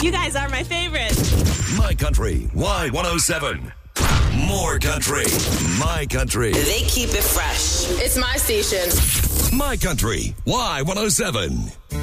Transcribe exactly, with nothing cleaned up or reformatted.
You guys are my favorite. My Country Y one oh seven. More country. My Country. They keep it fresh. It's my station. My Country Y one oh seven.